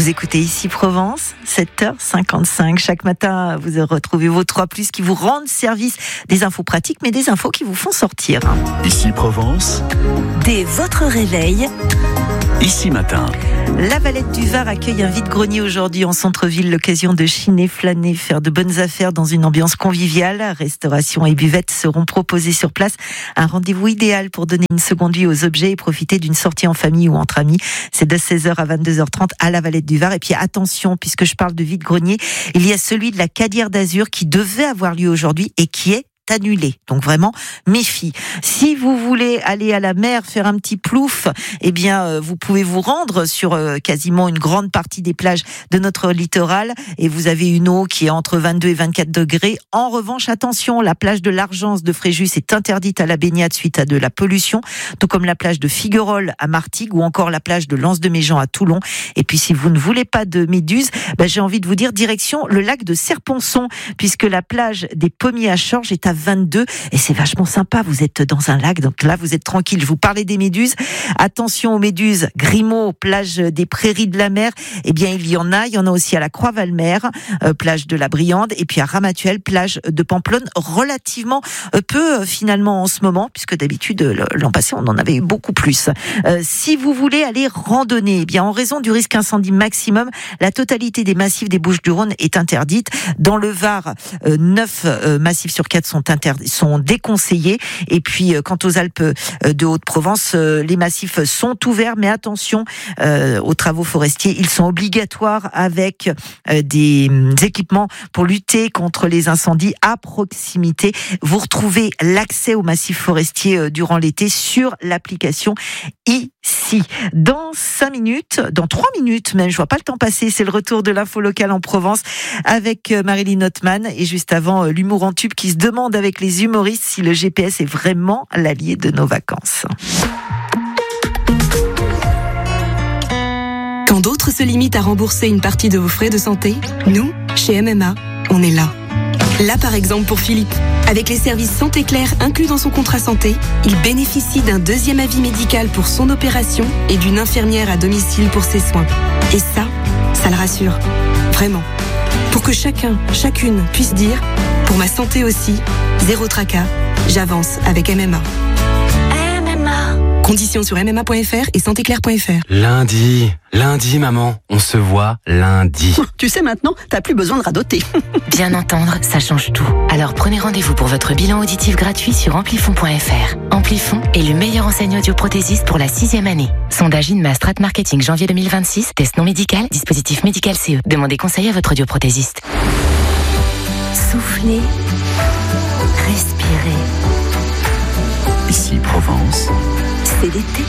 Vous écoutez Ici Provence, 7h55. Chaque matin, vous retrouvez vos 3+, qui vous rendent service des infos pratiques, mais des infos qui vous font sortir. Ici Provence. Dès votre réveil. Ici Matin. La Valette du Var accueille un vide-grenier aujourd'hui en centre-ville. L'occasion de chiner, flâner, faire de bonnes affaires dans une ambiance conviviale. Restauration et buvettes seront proposées sur place. Un rendez-vous idéal pour donner une seconde vie aux objets et profiter d'une sortie en famille ou entre amis. C'est de 16h à 22h30 à la Valette du Var. Et puis attention, puisque je parle de vide-grenier, il y a celui de la Cadière d'Azur qui devait avoir lieu aujourd'hui et qui est annulé. Donc vraiment, méfie. Si vous voulez aller à la mer, faire un petit plouf, eh bien, vous pouvez vous rendre sur quasiment une grande partie des plages de notre littoral et vous avez une eau qui est entre 22 et 24 degrés. En revanche, attention, la plage de l'Argence de Fréjus est interdite à la baignade suite à de la pollution, tout comme la plage de Figuerolles à Martigues ou encore la plage de Lens de Méjean à Toulon. Et puis, si vous ne voulez pas de méduses, j'ai envie de vous dire direction le lac de Serponçon, puisque la plage des Pommiers à Chorges est à 22 et c'est vachement sympa. Vous êtes dans un lac, donc là vous êtes tranquille. Je vous parlais des méduses. Attention aux méduses. Grimaud, plage des Prairies de la Mer. Eh bien il y en a aussi à la Croix-Valmer, plage de la Briande, et puis à Ramatuelle, plage de Pamplonne. Relativement peu finalement en ce moment, puisque d'habitude l'an passé on en avait eu beaucoup plus. Si vous voulez aller randonner, eh bien en raison du risque incendie maximum, la totalité des massifs des Bouches-du-Rhône est interdite. Dans le Var, 9 massifs sur 4 sont déconseillés. Et puis, quant aux Alpes de Haute-Provence, les massifs sont ouverts, mais attention aux travaux forestiers. Ils sont obligatoires avec des équipements pour lutter contre les incendies à proximité. Vous retrouvez l'accès aux massifs forestiers durant l'été sur l'application Ici. Dans 3 minutes même, je vois pas le temps passer, c'est le retour de l'info locale en Provence avec Marilyn Ottman et juste avant l'humour en tube qui se demande avec les humoristes si le GPS est vraiment l'allié de nos vacances. Quand d'autres se limitent à rembourser une partie de vos frais de santé, nous, chez MMA, on est là. Là, par exemple, pour Philippe. Avec les services Santé Claire inclus dans son contrat santé, il bénéficie d'un 2e avis médical pour son opération et d'une infirmière à domicile pour ses soins. Et ça le rassure. Vraiment. Pour que chacune puisse dire, pour ma santé aussi, zéro tracas, j'avance avec MMA. MMA. Conditions sur mma.fr et santéclaire.fr. Lundi, maman, on se voit lundi. Tu sais maintenant, t'as plus besoin de radoter. Bien entendre, ça change tout. Alors prenez rendez-vous pour votre bilan auditif gratuit sur amplifon.fr. Amplifon est le meilleur enseigne audioprothésiste pour la 6e année. Sondage INMA Strat Marketing janvier 2026, test non médical, dispositif médical CE. Demandez conseil à votre audioprothésiste. Soufflez, respirez. Ici Provence. C'est l'été.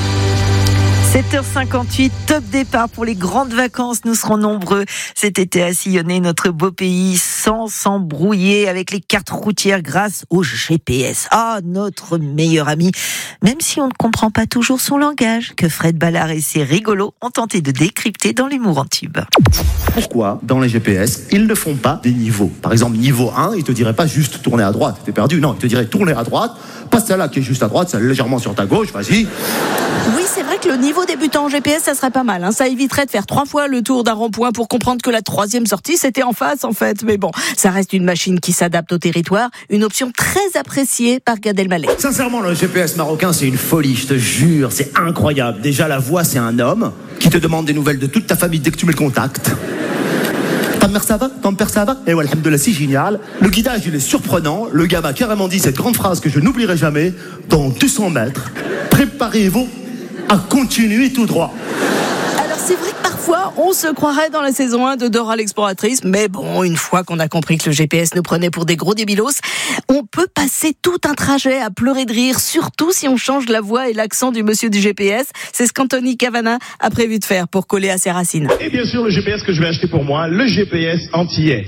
7h58, top départ pour les grandes vacances. Nous serons nombreux cet été à sillonner notre beau pays sans s'embrouiller avec les cartes routières grâce au GPS. Ah, notre meilleur ami, même si on ne comprend pas toujours son langage, que Fred Ballard et ses rigolos ont tenté de décrypter dans l'humour en tube. Pourquoi, dans les GPS, ils ne font pas des niveaux? Par exemple, niveau 1, ils te diraient pas juste tourner à droite, t'es perdu. Non, ils te diraient tourner à droite, pas celle-là qui est juste à droite, celle légèrement sur ta gauche, vas-y. Oui, c'est vrai que le niveau débutant en GPS, ça serait pas mal. Hein. Ça éviterait de faire 3 fois le tour d'un rond-point pour comprendre que la 3e sortie, c'était en face, en fait. Mais bon, ça reste une machine qui s'adapte au territoire. Une option très appréciée par Gad Elmaleh. Sincèrement, le GPS marocain, c'est une folie, je te jure, c'est incroyable. Déjà, la voix, c'est un homme qui te demande des nouvelles de toute ta famille dès que tu mets le contact. Ta mère ça va? Ton père ça va? Et ouais, alhamdoulilah, c'est génial. Le guidage, il est surprenant. Le gars m'a carrément dit cette grande phrase que je n'oublierai jamais. Dans 200 mètres, préparez-vous à continuer tout droit. Alors c'est vrai que parfois on se croirait dans la saison 1 de Dora l'exploratrice, mais bon, une fois qu'on a compris que le GPS nous prenait pour des gros débilos, on peut passer tout un trajet à pleurer de rire, surtout si on change la voix et l'accent du monsieur du GPS. C'est ce qu'Anthony Cavana a prévu de faire pour coller à ses racines. Et bien sûr le GPS que je vais acheter pour moi, le GPS antillais.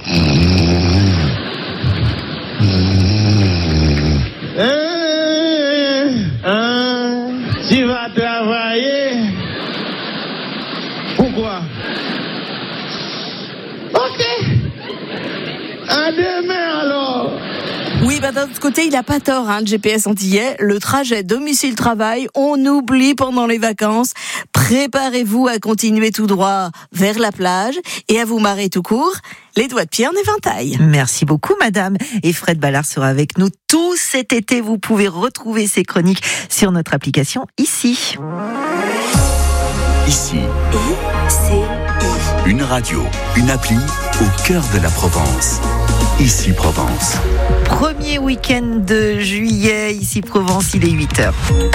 Tu vas travailler. Pourquoi? Ok. À demain alors. Oui, ben, d'un autre côté, il n'a pas tort, le GPS antillais. Le trajet domicile-travail, on oublie pendant les vacances. Préparez-vous à continuer tout droit vers la plage et à vous marrer tout court, les doigts de pied en éventail. Merci beaucoup, madame. Et Fred Ballard sera avec nous tout cet été. Vous pouvez retrouver ses chroniques sur notre application Ici. Ici. Une radio, une appli au cœur de la Provence. Ici Provence. Premier week-end de juillet, Ici Provence, il est 8h.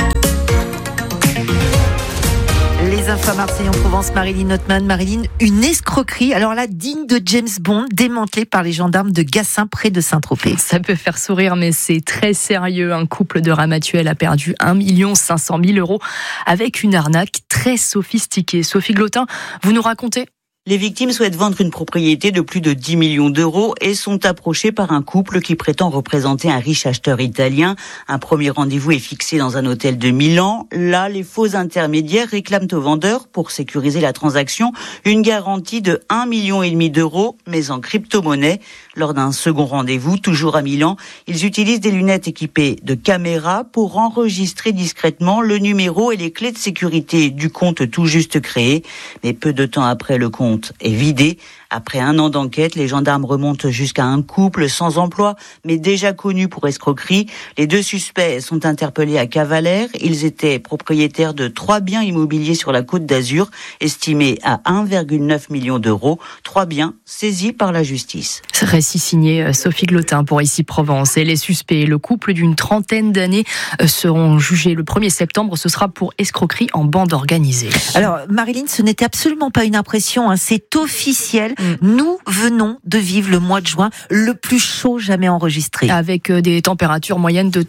Les infos à Marseille en Provence, Marilyn Notman. Marilyn, une escroquerie, alors là, digne de James Bond, démantelée par les gendarmes de Gassin près de Saint-Tropez. Ça peut faire sourire, mais c'est très sérieux. Un couple de Ramatuelle a perdu 1 500 000 € avec une arnaque très sophistiquée. Sophie Glotin, vous nous racontez ? Les victimes souhaitent vendre une propriété de plus de 10 millions d'euros et sont approchées par un couple qui prétend représenter un riche acheteur italien. Un premier rendez-vous est fixé dans un hôtel de Milan. Là, les faux intermédiaires réclament aux vendeurs, pour sécuriser la transaction, une garantie de 1,5 million d'euros, mais en crypto-monnaie. Lors d'un second rendez-vous, toujours à Milan, ils utilisent des lunettes équipées de caméras pour enregistrer discrètement le numéro et les clés de sécurité du compte tout juste créé. Mais peu de temps après, le compte est vidé. Après 1 an d'enquête, les gendarmes remontent jusqu'à un couple sans emploi, mais déjà connu pour escroquerie. Les 2 suspects sont interpellés à Cavalère. Ils étaient propriétaires de 3 biens immobiliers sur la Côte d'Azur, estimés à 1,9 million d'euros. 3 biens saisis par la justice. Récit signé Sophie Glotin pour Ici Provence. Et les suspects, le couple d'une trentaine d'années, seront jugés le 1er septembre. Ce sera pour escroquerie en bande organisée. Alors, Marilyn, ce n'était absolument pas une impression, c'est officiel. Nous venons de vivre le mois de juin le plus chaud jamais enregistré. Avec des températures moyennes de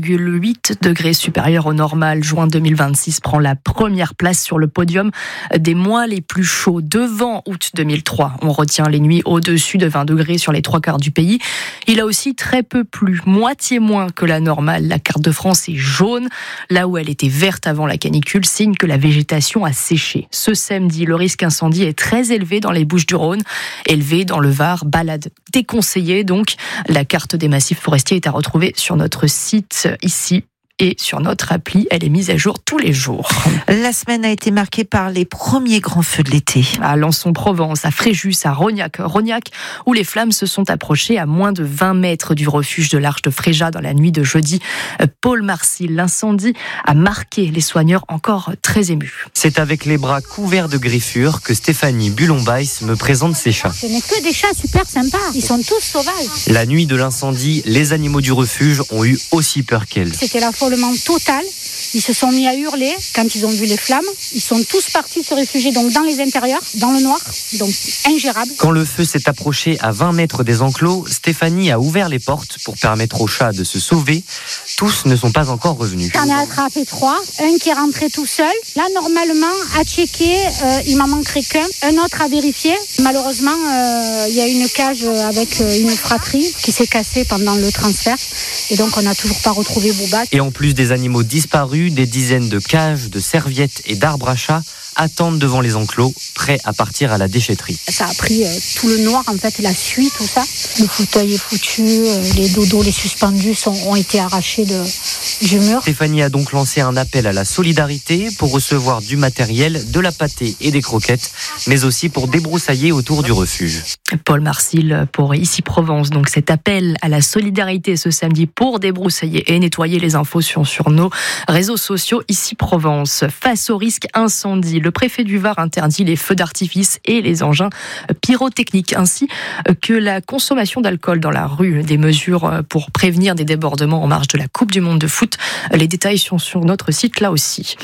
3,8 degrés supérieures au normal. Juin 2026 prend la première place sur le podium des mois les plus chauds, devant août 2003. On retient les nuits au-dessus de 20 degrés sur les 3/4 du pays. Il a aussi très peu plu, moitié moins que la normale. La carte de France est jaune, là où elle était verte avant la canicule, signe que la végétation a séché. Ce samedi, le risque incendie est très élevé dans les Bouches-du-Rhône, élevé dans le Var, balade déconseillée donc. La carte des massifs forestiers est à retrouver sur notre site Ici et sur notre appli. Elle est mise à jour tous les jours. La semaine a été marquée par les premiers grands feux de l'été. À Lançon-Provence, à Fréjus, à Rognac, où les flammes se sont approchées à moins de 20 mètres du refuge de l'Arche de Fréjat dans la nuit de jeudi. Paul Marcil, l'incendie a marqué les soigneurs encore très émus. C'est avec les bras couverts de griffures que Stéphanie Bulombaïs me présente ses chats. Ce n'est que des chats super sympas, ils sont tous sauvages. La nuit de l'incendie, les animaux du refuge ont eu aussi peur qu'elle. C'était l'affolement total. Ils se sont mis à hurler quand ils ont vu les flammes. Ils sont tous partis se réfugier donc dans les intérieurs, dans le noir, donc ingérable. Quand le feu s'est approché à 20 mètres des enclos, Stéphanie a ouvert les portes pour permettre aux chats de se sauver. Tous ne sont pas encore revenus. J'en ai attrapé 3, un qui est rentré tout seul. Là, normalement, à checker, il m'en manquerait qu'un. Un autre à vérifier. Malheureusement, il y a une cage avec une fratrie qui s'est cassée pendant le transfert. Et donc, on n'a toujours pas retrouvé Bouba. Et en plus des animaux disparus, des dizaines de cages, de serviettes et d'arbres à chat attendent devant les enclos, prêts à partir à la déchetterie. Ça a pris tout le noir, en fait, la suie, tout ça. Le fauteuil est foutu, les dodos, les suspendus ont été arrachés du mur. Stéphanie a donc lancé un appel à la solidarité pour recevoir du matériel, de la pâtée et des croquettes, mais aussi pour débroussailler autour du refuge. Paul Marcil pour Ici Provence. Donc cet appel à la solidarité ce samedi pour débroussailler et nettoyer. Les infos sur nos réseaux sociaux Ici Provence. Face au risque incendie, le préfet du Var interdit les feux d'artifice et les engins pyrotechniques, ainsi que la consommation d'alcool dans la rue. Des mesures pour prévenir des débordements en marge de la Coupe du Monde de foot. Les détails sont sur notre site là aussi.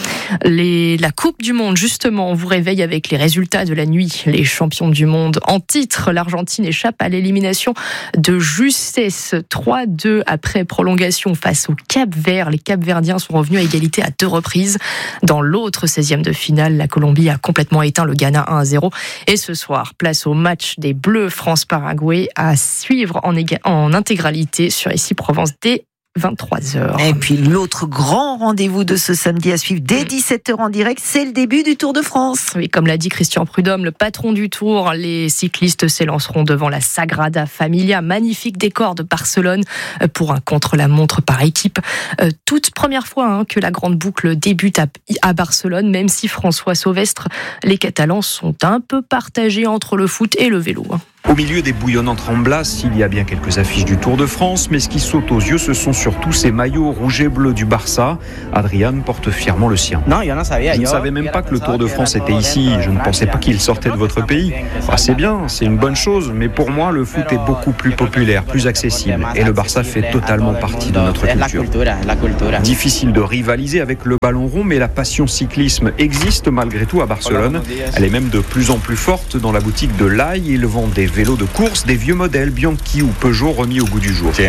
La Coupe du Monde, justement, on vous réveille avec les résultats de la nuit. Les champions du monde en titre, l'Argentine échappe à l'élimination de justesse. 3-2 après prolongation face au Cap-Vert. Les Cap-Verdiens sont revenus à égalité à 2 reprises. Dans l'autre 16e de finale, la Colombie a complètement éteint le Ghana 1-0. Et ce soir, place au match des Bleus France-Paraguay à suivre en intégralité sur Ici Provence dès 23h. Et puis l'autre grand rendez-vous de ce samedi à suivre dès 17h en direct, c'est le début du Tour de France. Oui, comme l'a dit Christian Prudhomme, le patron du Tour, les cyclistes s'élanceront devant la Sagrada Familia, magnifique décor de Barcelone pour un contre-la-montre par équipe. Toute première fois que la grande boucle débute à Barcelone, même si François Sauvestre, les Catalans sont un peu partagés entre le foot et le vélo. Au milieu des bouillonnantes Ramblas, il y a bien quelques affiches du Tour de France, mais ce qui saute aux yeux, ce sont surtout ces maillots rouge et bleu du Barça. Adrian porte fièrement le sien. Je ne savais même pas que le Tour de France était ici. Je ne pensais pas qu'il sortait de votre pays. C'est bien, c'est une bonne chose, mais pour moi, le foot est beaucoup plus populaire, plus accessible. Et le Barça fait totalement partie de notre culture. Difficile de rivaliser avec le ballon rond, mais la passion cyclisme existe malgré tout à Barcelone. Elle est même de plus en plus forte dans la boutique de l'Aïe. Ils vendent des vélos de course, des vieux modèles Bianchi ou Peugeot remis au goût du jour.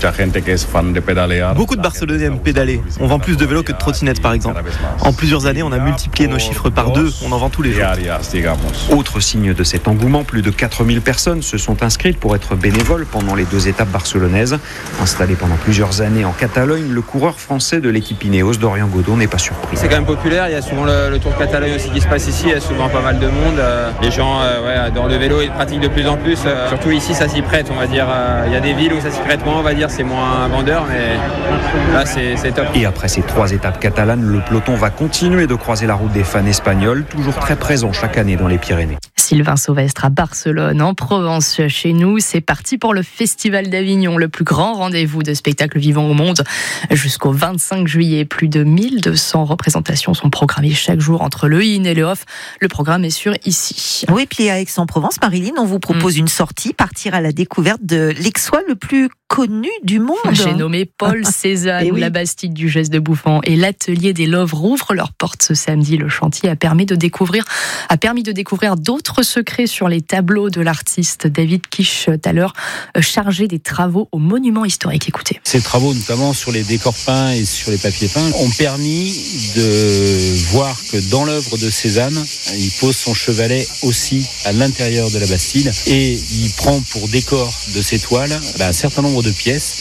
Beaucoup de Barcelonais aiment pédaler. On vend plus de vélos que de trottinettes par exemple. En plusieurs années, on a multiplié nos chiffres par 2. On en vend tous les jours. Autre signe de cet engouement, plus de 4000 personnes se sont inscrites pour être bénévoles pendant les 2 étapes barcelonaises. Installé pendant plusieurs années en Catalogne, le coureur français de l'équipe Ineos, Dorian Godot, n'est pas surpris. C'est quand même populaire, il y a souvent le Tour de Catalogne aussi qui se passe ici, il y a souvent pas mal de monde. Les gens adorent le vélo et le pratiquent de plus en plus. Surtout ici, ça s'y prête, on va dire. Il y a des villes où ça s'y prête moins, on va dire, c'est moins vendeur, mais là, c'est top. Et après ces 3 étapes catalanes, le peloton va continuer de croiser la route des fans espagnols, toujours très présents chaque année dans les Pyrénées. Sylvain Sauvestre à Barcelone, en Provence, chez nous. C'est parti pour le Festival d'Avignon, le plus grand rendez-vous de spectacles vivants au monde. Jusqu'au 25 juillet, plus de 1200 représentations sont programmées chaque jour entre le in et le off. Le programme est sur ici. Oui, puis à Aix-en-Provence, Marilyn, on vous propose une sortie, partir à la découverte de l'ex-soi le plus connu du monde. J'ai nommé Paul Cézanne, la Bastide du Geste de Bouffant et l'Atelier des Loves rouvrent leurs portes ce samedi. Le chantier a permis de découvrir d'autres secrets sur les tableaux de l'artiste David Kish, tout à l'heure chargé des travaux au monument historique. Écoutez. Ces travaux, notamment sur les décors peints et sur les papiers peints, ont permis de voir que dans l'œuvre de Cézanne, il pose son chevalet aussi à l'intérieur de la Bastide et il prend pour décor de ses toiles un certain nombre de pièces